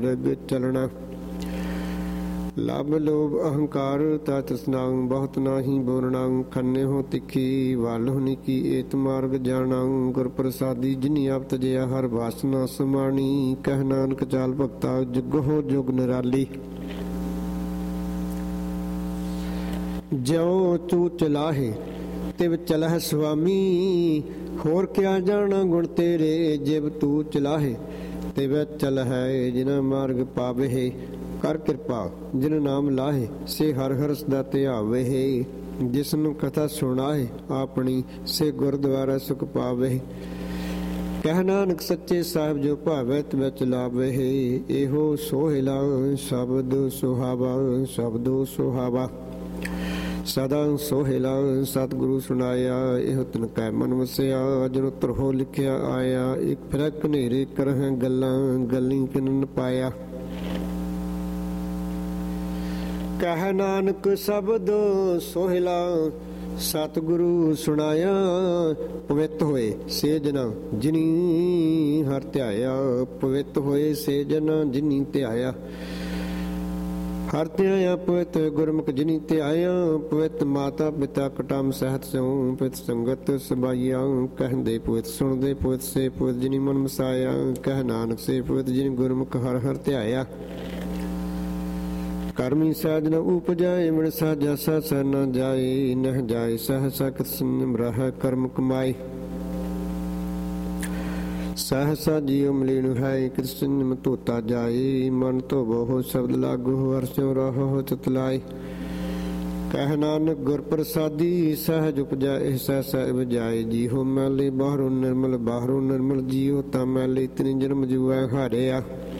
ਚਲਣਾ। ਲੱਭ ਲੋਭ ਅਹੰਕਾਰ ਤਤ ਸਨਾਉ, ਬਹੁਤ ਨਾਹੀ ਬੋਲਣਾ। ਖੰਨੇ ਹੋ ਤਿੱਖੀ ਵੱਲ ਹੁਨੀ ਕੀ ਏਤ ਮਾਰਗ ਜਾਣਾ। ਗੁਰ ਪ੍ਰਸਾਦੀ ਜਿਨੀ ਆਪ ਤਜਿਆ, ਹਰ ਵਾਸਨਾ ਸਮਾਣੀ। ਕਹਿ ਨਾਨਕ ਚਾਲ ਭਗਤਾ, ਜੁਗੋ ਜੁਗ ਨਿਰਾਲੀ। ਜਿਉ ਤੂੰ ਚਲਾਹੇ ਤਿਵ ਚਲਹਿ ਸੁਆਮੀ, ਹੋਰ ਕਿਆ ਜਾਣਾ ਗੁਣ ਤੇਰੇ। ਜਿਵ ਤੂੰ ਚਲਾਹੇ ਤਿਵ ਚਲਹਿ, ਜਿਨਾ ਮਾਰਗ ਪਾਵਹਿ। ਕਰ ਕਿਰਪਾ ਜਿਨ ਨਾਮ ਲਾਹੇ, ਸੇ ਹਰ ਹਰ ਸਦਾ ਧਿਆਵਹਿ। ਜਿਸਨੂੰ ਕਥਾ ਸੁਣਾਏ, ਆਪਣੀ ਸੇ ਗੁਰਦੁਆਰਾ ਸੁਖ ਪਾਵਹਿ। ਕਹਿ ਨਾਨਕ ਸੱਚੇ ਸਾਹਿਬ, ਜੋ ਭਾਵੈ ਤਿਵ ਚਲਾਵਹਿ। ਇਹੋ ਸੋਹਿਲਾ ਸ਼ਬਦ ਸੁਹਾਵਾ, ਸ਼ਬਦੋ ਸੁਹਾਵਾ। ਸਦਾ ਸੋਹਿਲਾ ਸਤਿਗੁਰੂ ਸੁਣਾਇਆ, ਇਹੋ ਤਿਨ ਕੈ ਮਨ ਵਸਿਆ। ਜਨੁ ਤਰਹੁ ਲਿਖਿਆ ਆਇਆ, ਇਕ ਫਿਰਕ ਹਨੇਰੇ ਕਰਹਿ ਗੱਲਾਂ। ਗੱਲੀ ਕਿਨ ਨ ਪਾਇਆ। ਕਹਿ ਨਾਨਕ ਸ਼ਬਦ ਸੋਹਿਲਾ ਸਤਿਗੁਰੂ ਸੁਣਾਇਆ। ਪਵਿੱਤ ਹੋਏ ਸੇ ਜਨਾ ਜਿਨੀ ਹਰਿ ਧਿਆਇਆ। ਪਵਿੱਤ ਹੋਏ ਸੇ ਜਨਾ ਜਿਨੀ ਧਿਆਇਆ। ਹਰਿ ਧਿਆਇਆ ਪਵਿੱਤ ਗੁਰਮੁਖ ਜਿਨੀ ਧਿਆਇਆ। ਪਵਿੱਤ ਮਾਤਾ ਪਿਤਾ ਕੁਟੁੰਬ ਸਹਿਤ ਸਿਉ, ਪਵਿੱਤ ਸੰਗਤ ਸਬਾਈਆ। ਕਹਿੰਦੇ ਪਵਿੱਤ ਸੁਣਦੇ ਪਵਿੱਤ ਸੇ ਪਵਿੱਤ ਜਿਨੀ ਮਨ ਵਸਾਇਆ। ਕਹਿ ਨਾਨਕ ਸੇ ਪਵਿੱਤ ਜਿਨੀ ਗੁਰਮੁਖ ਹਰਿ ਹਰਿ ਧਿਆਇਆ। ਕਰਮੀ ਸਾਜ ਨ ਉਪਜਾਏ, ਮਿਣ ਸਾਜਾ ਸਹਿ ਨ ਜਾਏ। ਨਹਿ ਜਾਏ ਸਹਿ ਸਖਤ ਸੰਜਮ ਰਹਿ ਕਰਮ ਕਮਾਏ। ਸਹਸਾ ਜੀਉ ਮਲੀਨ ਹੈ, ਕਿਤ ਸੰਜਮ ਧੋਤਾ ਜਾਏ। ਮਨ ਧੋਵੋ ਸ਼ਬਦ ਲਾਗੋ, ਹਰਿ ਰਹੋ ਚਿਤ ਲਾਏ। ਕਹਿ ਨਾਨਕ ਗੁਰ ਪ੍ਰਸਾਦੀ, ਸਹਿਜ ਉਪਜਾਏ ਸਹਿ ਸਹਿ ਬਜਾਏ। ਜੀਉ ਮੈਲੇ ਬਾਹਰੋਂ ਨਿਰਮਲ, ਬਾਹਰੋਂ ਨਿਰਮਲ। ਜੀਉ ਤਾਂ ਮੈਲੇ, ਇਤਨੀ ਜਨਮ ਜੁਐ ਹਾਰਿਆ।